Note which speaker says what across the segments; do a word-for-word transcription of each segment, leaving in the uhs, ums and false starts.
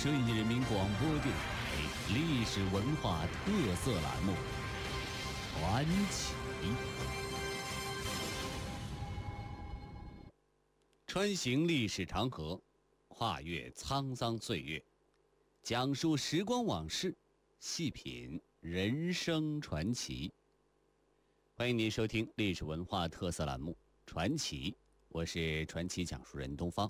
Speaker 1: 顺义人民广播电台历史文化特色栏目《传奇》。穿行历史长河，跨越沧桑岁月，讲述时光往事，细品人生传奇。欢迎您收听历史文化特色栏目《传奇》，我是传奇讲述人东方。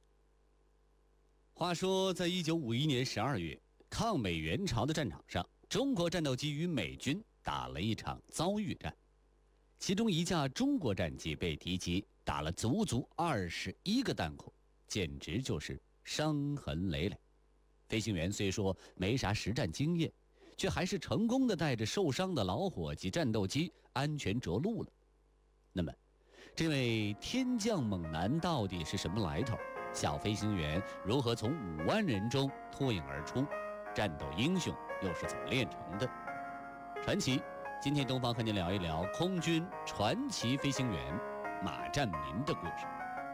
Speaker 1: 话说，在一九五一年十二月，抗美援朝的战场上，中国战斗机与美军打了一场遭遇战，其中一架中国战机被敌机打了足足二十一个弹孔，简直就是伤痕累累。飞行员虽说没啥实战经验，却还是成功的带着受伤的老伙计战斗机安全着陆了。那么，这位天降猛男到底是什么来头？小飞行员如何从五万人中脱颖而出？战斗英雄又是怎么炼成的？传奇，今天东方和您聊一聊空军传奇飞行员马占民的故事。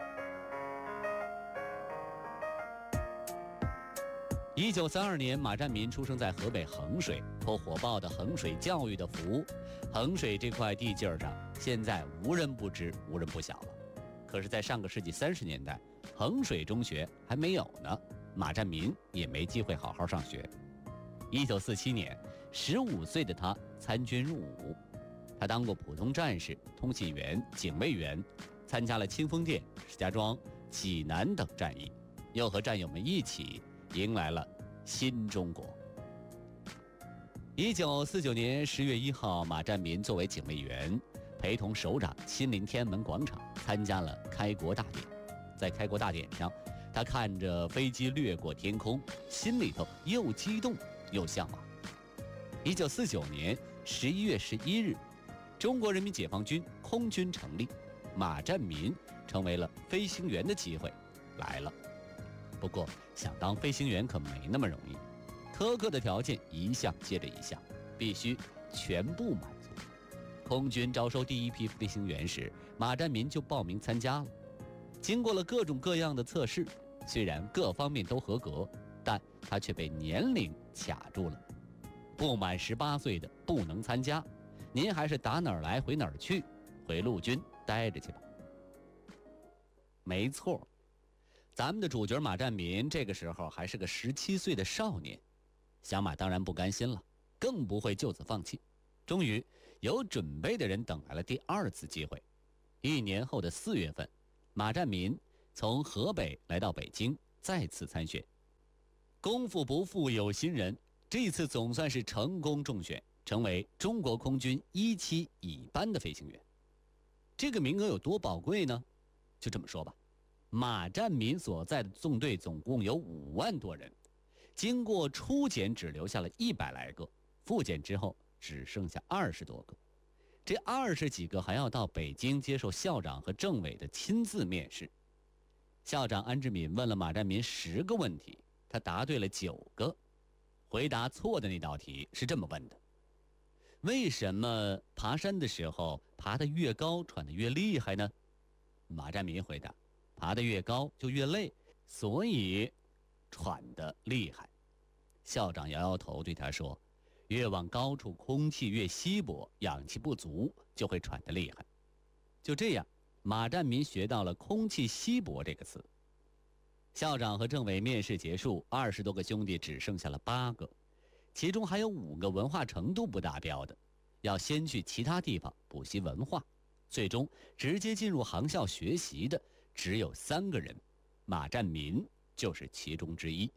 Speaker 1: 一九三二年，马占民出生在河北衡水，颇火爆的衡水教育的福。衡水这块地界上，现在无人不知，无人不晓了。可是，在上个世纪三十年代，衡水中学还没有呢，马占民也没机会好好上学。一九四七年，十五岁的他参军入伍，他当过普通战士、通信员、警卫员，参加了清风店、石家庄、济南等战役，又和战友们一起迎来了新中国。一九四九年十月一号，马占民作为警卫员，陪同首长亲临天安门广场，参加了开国大典。在开国大典上，他看着飞机掠过天空，心里头又激动又向往。一九四九年十一月十一日，中国人民解放军空军成立，马占民成为了飞行员的机会来了。不过，想当飞行员可没那么容易，苛刻的条件一项接着一项，必须全部满足。空军招收第一批飞行员时，马占民就报名参加了。经过了各种各样的测试，虽然各方面都合格，但他却被年龄卡住了。不满十八岁的不能参加，您还是打哪儿来回哪儿去，回陆军待着去吧。没错，咱们的主角马占民这个时候还是个十七岁的少年。小马当然不甘心了，更不会就此放弃。终于，有准备的人等来了第二次机会。一年后的四月份，马占民从河北来到北京，再次参选。功夫不负有心人，这次总算是成功中选，成为中国空军一期乙班的飞行员。这个名额有多宝贵呢？就这么说吧，马占民所在的纵队总共有五万多人，经过初检只留下了一百来个，复检之后只剩下二十多个。这二十几个还要到北京接受校长和政委的亲自面试。校长安志敏问了马占民十个问题，他答对了九个。回答错的那道题是这么问的：为什么爬山的时候爬得越高喘得越厉害呢？马占民回答：爬得越高就越累，所以喘得厉害。校长摇摇头对他说：越往高处空气越稀薄，氧气不足就会喘得厉害。就这样，马占民学到了空气稀薄这个词。校长和政委面试结束，二十多个兄弟只剩下了八个，其中还有五个文化程度不达标的，要先去其他地方补习文化，最终直接进入航校学习的只有三个人，马占民就是其中之一。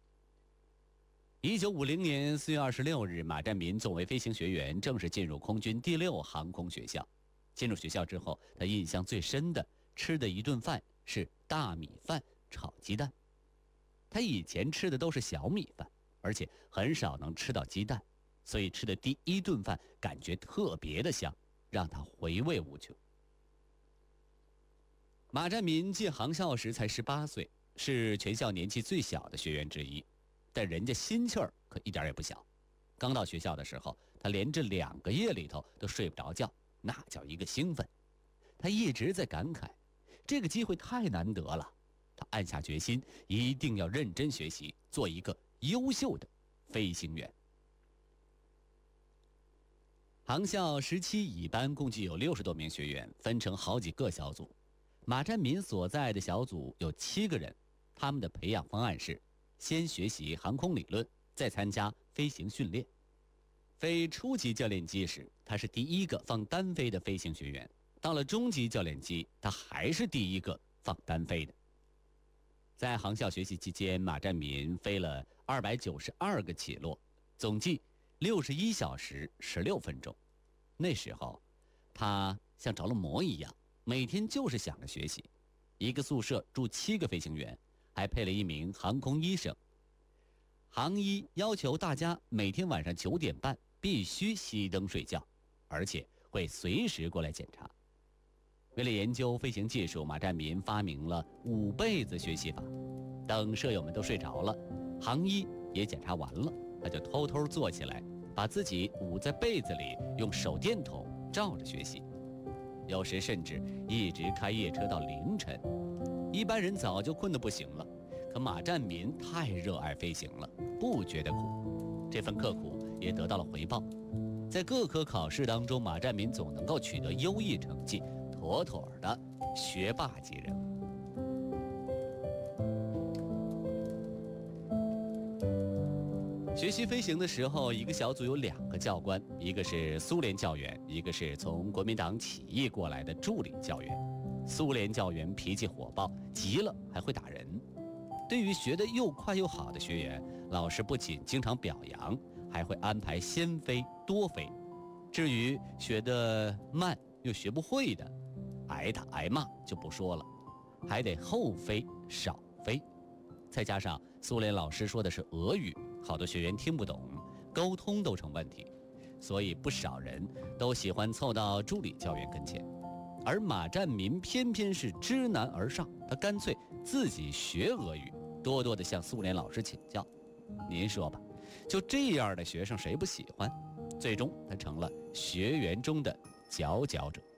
Speaker 1: 一九五零年四月二十六日，马占民作为飞行学员正式进入空军第六航空学校。进入学校之后，他印象最深的吃的一顿饭是大米饭炒鸡蛋。他以前吃的都是小米饭，而且很少能吃到鸡蛋，所以吃的第一顿饭感觉特别的香，让他回味无穷。马占民进航校时才十八岁，是全校年纪最小的学员之一。但人家心气儿可一点也不小。刚到学校的时候，他连着两个夜里头都睡不着觉，那叫一个兴奋。他一直在感慨，这个机会太难得了， 他暗下决心，一定要认真学习，做一个优秀的飞行员。航校十七乙班共计有六十多名学员，分成好几个小组。马占民所在的小组有七个人，他们的培养方案是：先学习航空理论，再参加飞行训练。飞初级教练机时，他是第一个放单飞的飞行学员；到了中级教练机，他还是第一个放单飞的。在航校学习期间，马占民飞了二百九十二个起落，总计六十一小时十六分钟。那时候，他像着了魔一样，每天就是想着学习。一个宿舍住七个飞行员，还配了一名航空医生。航医要求大家每天晚上九点半必须熄灯睡觉，而且会随时过来检查。为了研究飞行技术，马占民发明了捂被子学习法。等舍友们都睡着了，航医也检查完了，他就偷偷坐起来，把自己捂在被子里，用手电筒照着学习。有时甚至一直开夜车到凌晨。一般人早就困得不行了，可马占民太热爱飞行了，不觉得苦。这份刻苦也得到了回报，在各科考试当中，马占民总能够取得优异成绩，妥妥的学霸级人物。学习飞行的时候，一个小组有两个教官，一个是苏联教员，一个是从国民党起义过来的助理教员。苏联教员脾气火爆，急了还会打人。对于学得又快又好的学员，老师不仅经常表扬，还会安排先飞多飞。至于学得慢又学不会的，挨打挨骂就不说了，还得后飞少飞。再加上苏联老师说的是俄语，好多学员听不懂，沟通都成问题，所以不少人都喜欢凑到助理教员跟前。而马占民偏偏是知难而上，他干脆自己学俄语，多多的向苏联老师请教。您说吧，就这样的学生谁不喜欢？最终他成了学员中的佼佼者。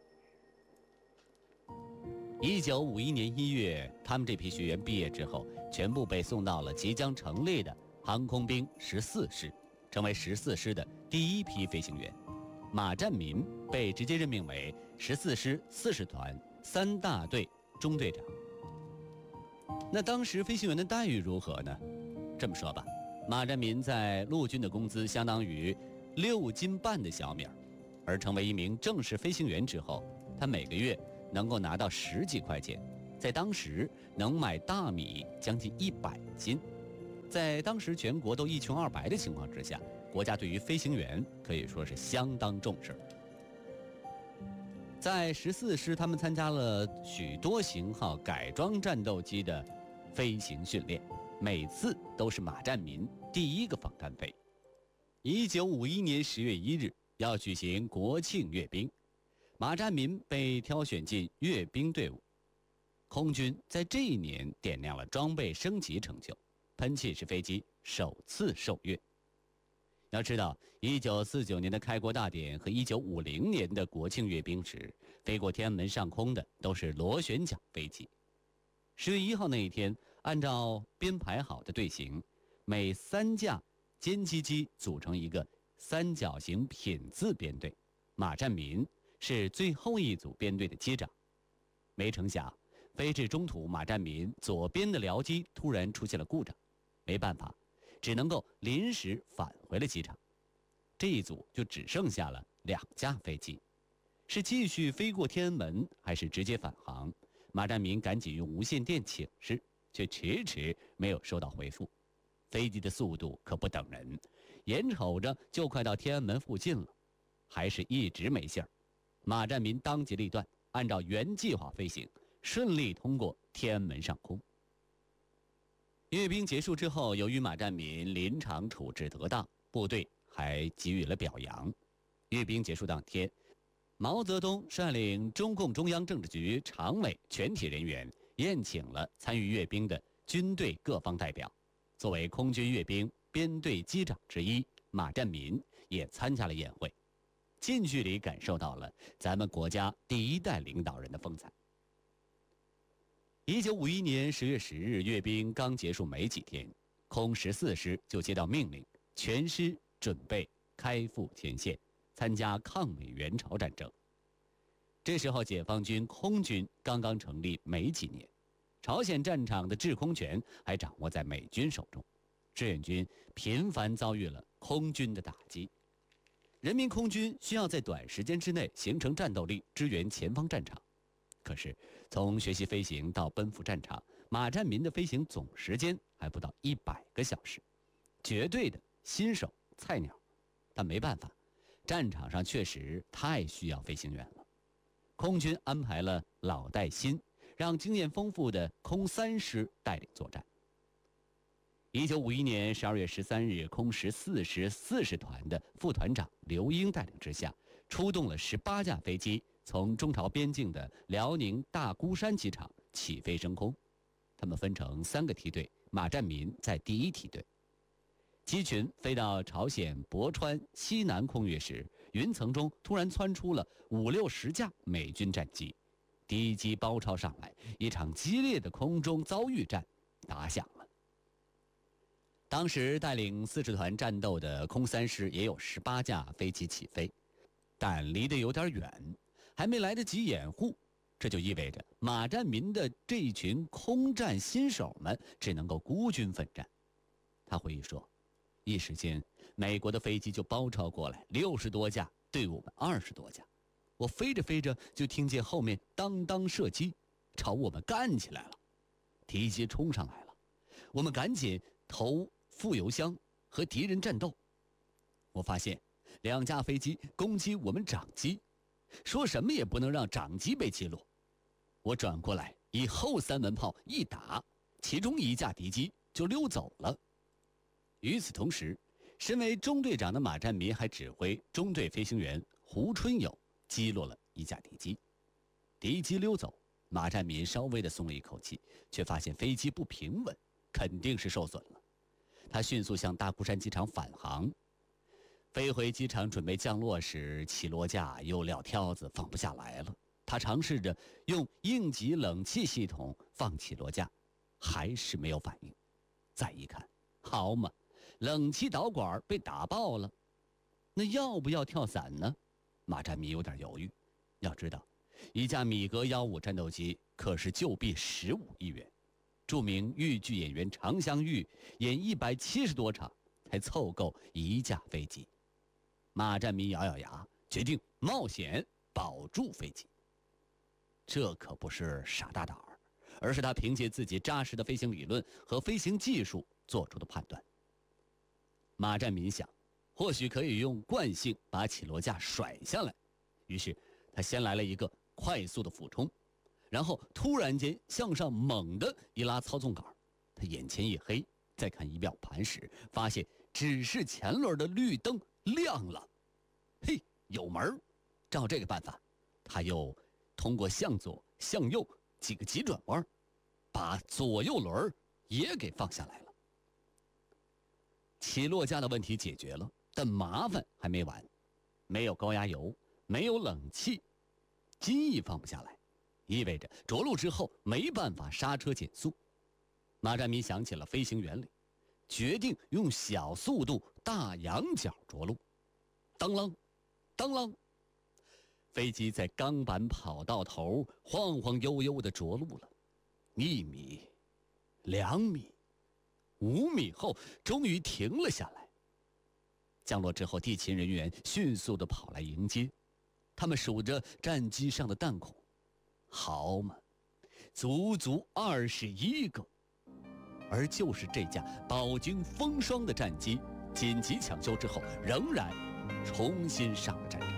Speaker 1: 一九五一年一月，他们这批学员毕业之后，全部被送到了即将成立的航空兵十四师，成为十四师的第一批飞行员。马占民被直接任命为十四师四十团三大队中队长。那当时飞行员的待遇如何呢？这么说吧，马占民在陆军的工资相当于六斤半的小米，而成为一名正式飞行员之后，他每个月能够拿到十几块钱，在当时能买大米将近一百斤。在当时全国都一穷二白的情况之下，国家对于飞行员可以说是相当重视。在十四师，他们参加了许多型号改装战斗机的飞行训练，每次都是马占民第一个放单飞。一九五一年十月一日要举行国庆阅兵，马占民被挑选进阅兵队伍。空军在这一年点亮了装备升级成就，喷气式飞机首次受阅。要知道，一九四九年的开国大典和一九五零年的国庆阅兵时，飞过天安门上空的都是螺旋桨飞机。十月一号那一天，按照编排好的队形，每三架歼击机组成一个三角形品字编队，马占民是最后一组编队的机长。没成想，飞至中途，马占民左边的僚机突然出现了故障，没办法，只能够临时返回了机场。这一组就只剩下了两架飞机，是继续飞过天安门，还是直接返航？马占民赶紧用无线电请示，却迟迟没有收到回复。飞机的速度可不等人，眼瞅着就快到天安门附近了，还是一直没信儿。马占民当机立断，按照原计划飞行，顺利通过天安门上空。阅兵结束之后，由于马占民临场处置得当，部队还给予了表扬。阅兵结束当天，毛泽东率领中共中央政治局常委全体人员宴请了参与阅兵的军队各方代表。作为空军阅兵编队机长之一，马占民也参加了宴会，近距离感受到了咱们国家第一代领导人的风采。 一九五一年十月十日，阅兵刚结束没几天，空十四师就接到命令，全师准备开赴前线，参加抗美援朝战争。这时候，解放军空军刚刚成立没几年，朝鲜战场的制空权还掌握在美军手中，志愿军频繁遭遇了空军的打击。人民空军需要在短时间之内形成战斗力，支援前方战场。可是，从学习飞行到奔赴战场，马占民的飞行总时间还不到一百个小时，绝对的新手菜鸟。但没办法，战场上确实太需要飞行员了。空军安排了老带新，让经验丰富的空三师带领作战。一九五一年十二月十三日，空十四师四十团的副团长刘英带领之下，出动了十八架飞机，从中朝边境的辽宁大孤山机场起飞升空。他们分成三个梯队，马占民在第一梯队。机群飞到朝鲜博川西南空域时，云层中突然窜出了五六十架美军战机，敌机包抄上来，一场激烈的空中遭遇战打响了。当时带领四十团战斗的空三师也有十八架飞机起飞，但离得有点远，还没来得及掩护，这就意味着马占民的这一群空战新手们只能够孤军奋战。他回忆说，一时间美国的飞机就包抄过来六十多架，对我们二十多架。我飞着飞着就听见后面当当射击，朝我们干起来了。敌机冲上来了，我们赶紧投副油箱和敌人战斗。我发现两架飞机攻击我们长机，说什么也不能让长机被击落。我转过来以后三门炮一打，其中一架敌机就溜走了。与此同时，身为中队长的马占民还指挥中队飞行员胡春友击落了一架敌机。敌机溜走，马占民稍微的松了一口气，却发现飞机不平稳，肯定是受损了。他迅速向大孤山机场返航，飞回机场准备降落时，起落架又撂挑子放不下来了。他尝试着用应急冷气系统放起落架，还是没有反应。再一看，好嘛，冷气导管被打爆了。那要不要跳伞呢？马占民有点犹豫。要知道，一架米格幺五战斗机可是旧币十五亿元。著名豫剧演员常香玉演一百七十多场才凑够一架飞机。马占民咬咬牙，决定冒险保住飞机。这可不是傻大胆儿，而是他凭借自己扎实的飞行理论和飞行技术做出的判断。马占民想，或许可以用惯性把起落架甩下来，于是他先来了一个快速的俯冲，然后突然间向上猛地一拉操纵杆，他眼前一黑，再看仪表盘时，发现指示前轮的绿灯亮了。嘿，有门儿！照这个办法，他又通过向左向右几个急转弯，把左右轮也给放下来了。起落架的问题解决了，但麻烦还没完。没有高压油，没有冷气，机翼放不下来，意味着着陆之后没办法刹车减速。马占民想起了飞行原理，决定用小速度大仰角着陆。当啷当啷，飞机在钢板跑道头晃晃悠悠地着陆了。一米，两米，五米后终于停了下来。降落之后，地勤人员迅速地跑来迎接，他们数着战机上的弹孔，好嘛，足足二十一个。而就是这架饱经风霜的战机，紧急抢修之后，仍然重新上了战场。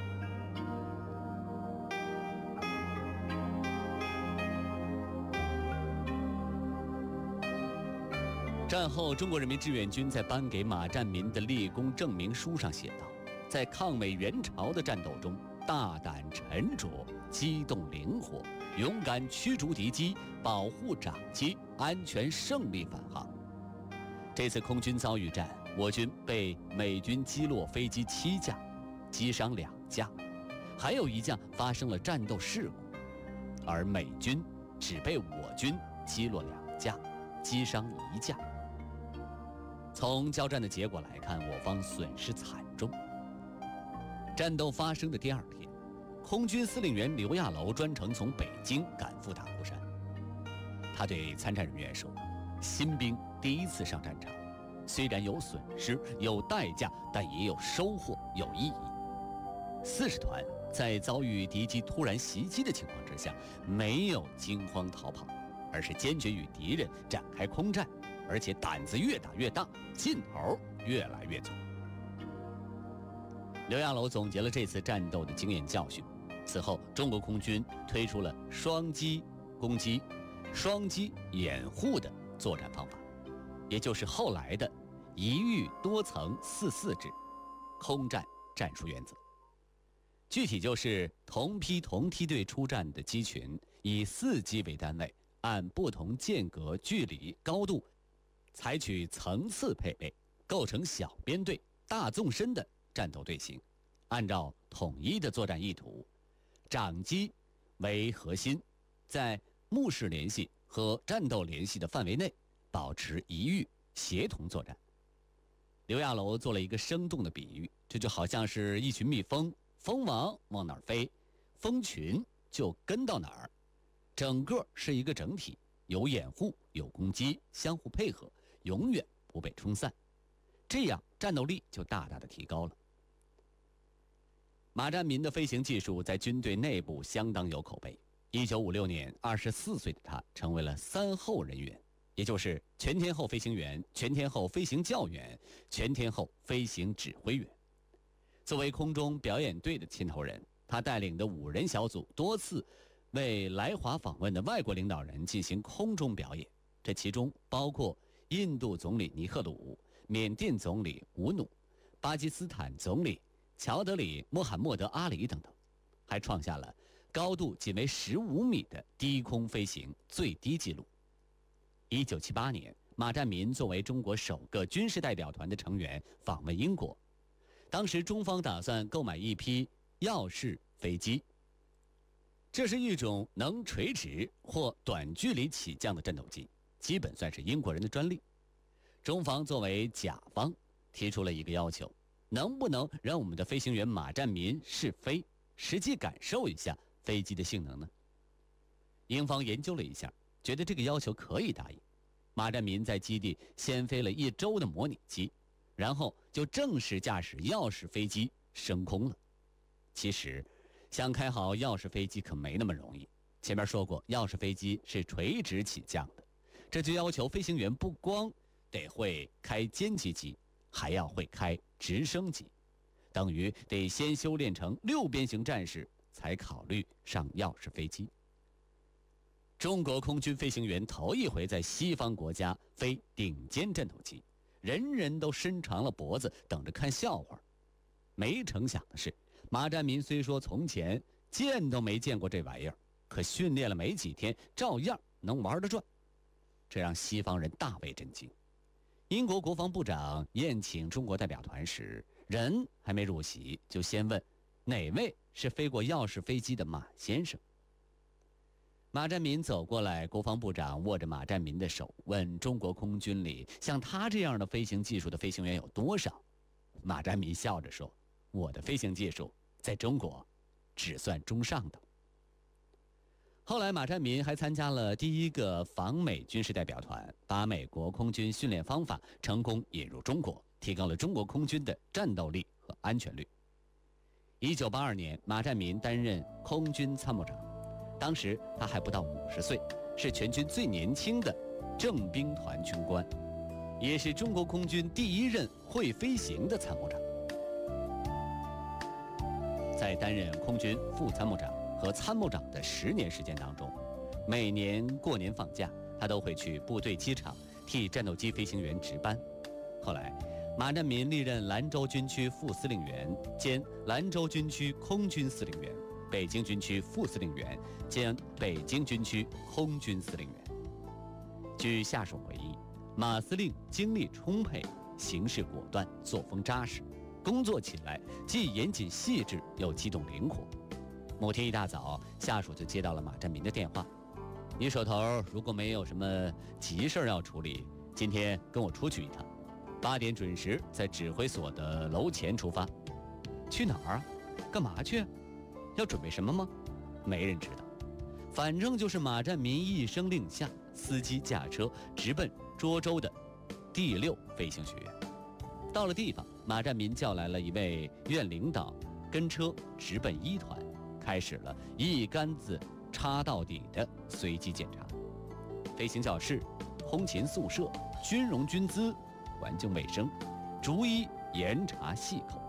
Speaker 1: 战后，中国人民志愿军在颁给马占民的立功证明书上写道：在抗美援朝的战斗中，大胆沉着，机动灵活，勇敢驱逐敌机，保护长机，安全胜利返航。这次空军遭遇战，我军被美军击落飞机七架，击伤两架，还有一架发生了战斗事故，而美军只被我军击落两架，击伤一架。从交战的结果来看，我方损失惨重。战斗发生的第二天，空军司令员刘亚楼专程从北京赶赴大孤山。他对参战人员说：“新兵第一次上战场，虽然有损失、有代价，但也有收获、有意义。四十团在遭遇敌机突然袭击的情况之下，没有惊慌逃跑，而是坚决与敌人展开空战，而且胆子越打越大，劲头越来越足。”刘亚楼总结了这次战斗的经验教训。此后，中国空军推出了双击攻击、双击掩护的作战方法，也就是后来的一域多层四四制空战战术原则。具体就是同批同梯队出战的机群，以四机为单位，按不同间隔、距离、高度，采取层次配备，构成小编队、大纵深的战斗队形，按照统一的作战意图，长机为核心，在目视联系和战斗联系的范围内，保持一域协同作战。刘亚楼做了一个生动的比喻，这就好像是一群蜜蜂，蜂王往哪儿飞，蜂群就跟到哪儿，整个是一个整体，有掩护，有攻击，相互配合，永远不被冲散，这样战斗力就大大的提高了。马占民的飞行技术在军队内部相当有口碑。一九五六年，二十四岁的他成为了三后人员，也就是全天候飞行员、全天候飞行教员、全天候飞行指挥员。作为空中表演队的牵头人，他带领的五人小组多次为来华访问的外国领导人进行空中表演，这其中包括印度总理尼赫鲁、缅甸总理吴努、巴基斯坦总理乔德里·穆罕默德·阿里等等，还创下了高度仅为十五米的低空飞行最低纪录。一九七八年，马占民作为中国首个军事代表团的成员访问英国，当时中方打算购买一批耀式飞机，这是一种能垂直或短距离起降的战斗机，基本算是英国人的专利。中方作为甲方提出了一个要求，能不能让我们的飞行员马占民试飞，实际感受一下飞机的性能呢？英方研究了一下，觉得这个要求可以答应。马占民在基地先飞了一周的模拟机，然后就正式驾驶耀式飞机升空了。其实想开好耀式飞机可没那么容易，前面说过，耀式飞机是垂直起降的，这就要求飞行员不光得会开歼击机，还要会开直升机，等于得先修炼成六边形战士，才考虑上耀式飞机。中国空军飞行员头一回在西方国家飞顶尖战斗机，人人都伸长了脖子等着看笑话。没成想的是，马占民虽说从前见都没见过这玩意儿，可训练了没几天，照样能玩得转，这让西方人大为震惊。英国国防部长宴请中国代表团时，人还没入席，就先问哪位是飞过耀式飞机的马先生。马占民走过来，国防部长握着马占民的手，问中国空军里像他这样的飞行技术的飞行员有多少？马占民笑着说：“我的飞行技术在中国只算中上等。”后来马占民还参加了第一个访美军事代表团，把美国空军训练方法成功引入中国，提高了中国空军的战斗力和安全率。一九八二年，马占民担任空军参谋长，当时他还不到五十岁，是全军最年轻的正兵团军官，也是中国空军第一任会飞行的参谋长。在担任空军副参谋长和参谋长的十年时间当中，每年过年放假，他都会去部队机场替战斗机飞行员值班。后来，马占民历任兰州军区副司令员兼兰州军区空军司令员，北京军区副司令员兼北京军区空军司令员。据下属回忆，马司令精力充沛，行事果断，作风扎实，工作起来既严谨细致，又机动灵活。某天一大早，下属就接到了马占民的电话。 你手头如果没有什么急事要处理，今天跟我出去一趟，八点准时在指挥所的楼前出发。去哪儿啊？干嘛去？要准备什么吗？没人知道，反正就是马占民一声令下，司机驾车直奔涿州的第六飞行学院。到了地方，马占民叫来了一位院领导，跟车直奔一团，开始了一竿子插到底的随机检查。飞行教室、空勤宿舍、军容军姿、环境卫生，逐一严查细口。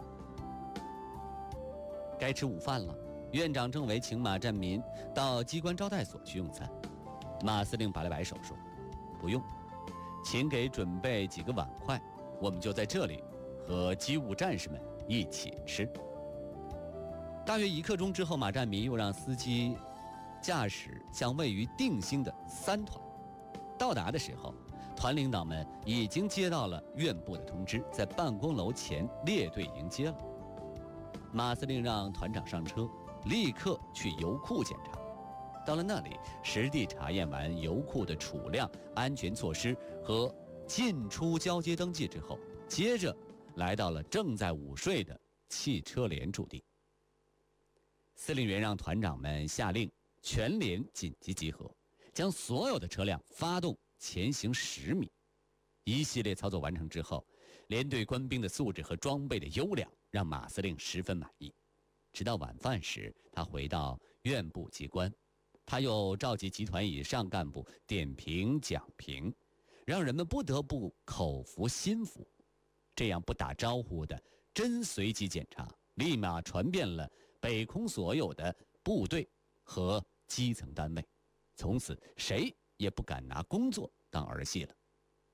Speaker 1: 该吃午饭了，院长政委请马占民到机关招待所去用餐。马司令摆了摆手说：“不用，请给准备几个碗筷，我们就在这里和机务战士们一起吃。”大约一刻钟之后，马占民又让司机驾驶向位于定兴的三团。到达的时候，团领导们已经接到了院部的通知，在办公楼前列队迎接了。马司令让团长上车，立刻去油库检查。到了那里，实地查验完油库的储量、安全措施和进出交接登记之后，接着来到了正在午睡的汽车连驻地。司令员让团长们下令全连紧急集合，将所有的车辆发动前行十米。一系列操作完成之后，连队官兵的素质和装备的优良让马司令十分满意。直到晚饭时，他回到院部机关，他又召集集团以上干部点评讲评，让人们不得不口服心服。这样不打招呼的真随机检查，立马传遍了北空所有的部队和基层单位，从此谁也不敢拿工作当儿戏了。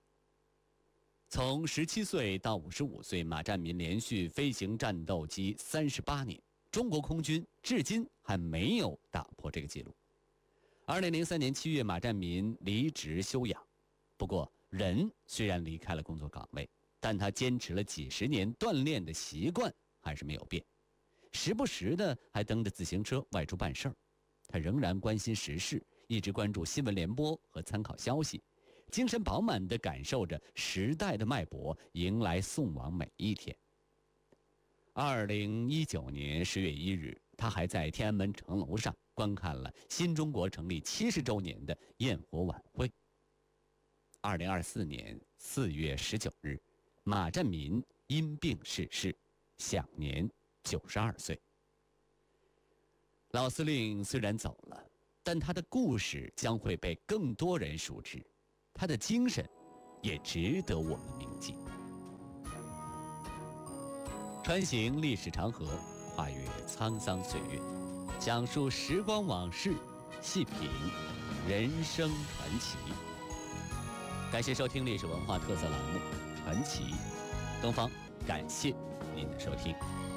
Speaker 1: 从十七岁到五十五岁，马占民连续飞行战斗机三十八年，中国空军至今还没有打破这个记录。二零零三年七月，马占民离职休养。不过，人虽然离开了工作岗位，但他坚持了几十年锻炼的习惯还是没有变，时不时的还蹬着自行车外出办事儿。他仍然关心时事，一直关注新闻联播和参考消息，精神饱满地感受着时代的脉搏，迎来送往每一天。二零一九年十月一日，他还在天安门城楼上观看了新中国成立七十周年的焰火晚会。二零二四年四月十九日，马占民因病逝世，享年九十二岁。老司令虽然走了，但他的故事将会被更多人熟知，他的精神也值得我们铭记。穿行历史长河，跨越沧桑岁月，讲述时光往事，细品人生传奇。感谢收听历史文化特色栏目《传奇》，东方感谢您的收听。